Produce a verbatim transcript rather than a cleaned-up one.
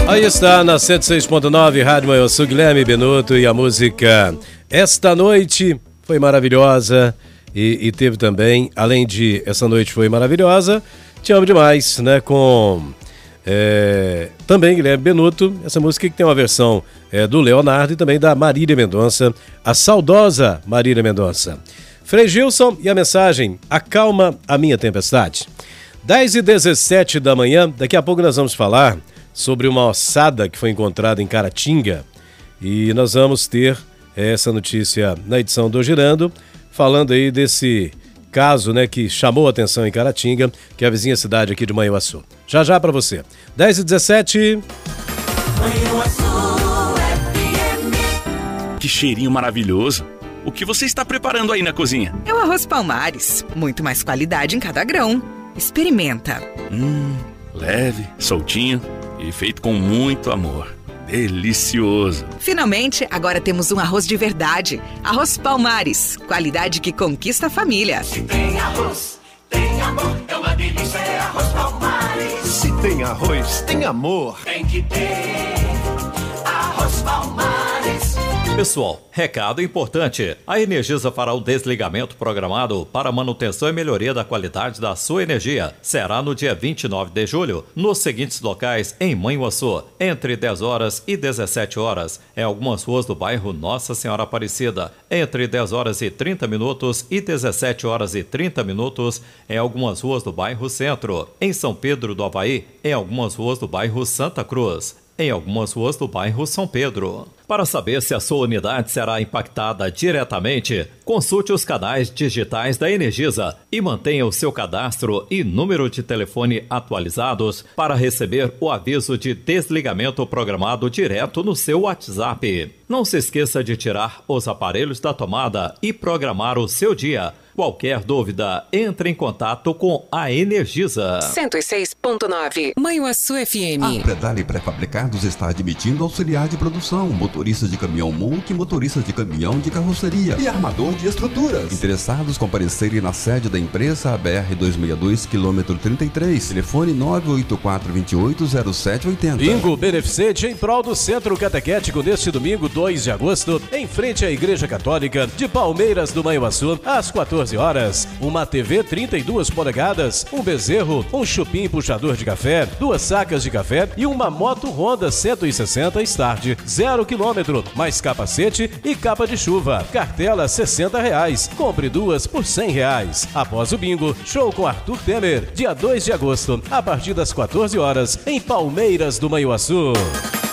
Aí está na cento e seis ponto nove, Rádio Manhuaçu, Guilherme Benuto, e a música Esta Noite foi maravilhosa. E, e teve também, além de Essa Noite Foi Maravilhosa, Te Amo Demais, né? Com é, também Guilherme Benuto, essa música que tem uma versão é, do Leonardo e também da Marília Mendonça, a saudosa Marília Mendonça. Frei Gilson e a mensagem Acalma a Minha Tempestade. dez e dezessete da manhã, daqui a pouco nós vamos falar sobre uma ossada que foi encontrada em Caratinga. E nós vamos ter essa notícia na edição do Girando, falando aí desse caso, né, que chamou a atenção em Caratinga, que é a vizinha cidade aqui de Manhuaçu. Já já para você. dez e dezessete. Manhuaçu F M. Que cheirinho maravilhoso. O que você está preparando aí na cozinha? É o arroz Palmares. Muito mais qualidade em cada grão. Experimenta. Hum, leve, soltinho e feito com muito amor. Delicioso. Finalmente, agora temos um arroz de verdade. Arroz Palmares. Qualidade que conquista a família. Se tem arroz, tem amor. É uma delícia, é arroz Palmares. Se tem arroz, tem amor. Tem que ter arroz Palmares. Pessoal, recado importante. A Energisa fará o desligamento programado para manutenção e melhoria da qualidade da sua energia. Será no dia vinte e nove de julho, nos seguintes locais em Manhuaçu, entre dez horas e dezessete horas, em algumas ruas do bairro Nossa Senhora Aparecida, entre dez horas e trinta minutos e dezessete horas e trinta minutos, em algumas ruas do bairro Centro, em São Pedro do Avaí, em algumas ruas do bairro Santa Cruz, em algumas ruas do bairro São Pedro. Para saber se a sua unidade será impactada diretamente, consulte os canais digitais da Energisa e mantenha o seu cadastro e número de telefone atualizados para receber o aviso de desligamento programado direto no seu WhatsApp. Não se esqueça de tirar os aparelhos da tomada e programar o seu dia. Qualquer dúvida, entre em contato com a Energisa. cento e seis ponto nove, Manhuaçu F M. A Predale Pré-Fabricados está admitindo auxiliar de produção, motoristas de caminhão multi, motoristas de caminhão de carroceria e armador de estruturas. Interessados comparecerem na sede da empresa, a B R duzentos e sessenta e dois, quilômetro trinta e três, telefone nove oito quatro, dois oito, zero sete oito zero. Bingo beneficente em prol do Centro Catequético neste domingo, dois de agosto, em frente à Igreja Católica de Palmeiras do Manhuaçu, às quatorze horas. Uma T V trinta e duas polegadas, um bezerro, um chupim puxador de café, duas sacas de café e uma moto Honda cento e sessenta Start, zero quilômetro, mais capacete e capa de chuva. Cartela sessenta reais. Compre duas por cem reais. Após o bingo, show com Arthur Temer, dia dois de agosto, a partir das quatorze horas, em Palmeiras do Manhuaçu.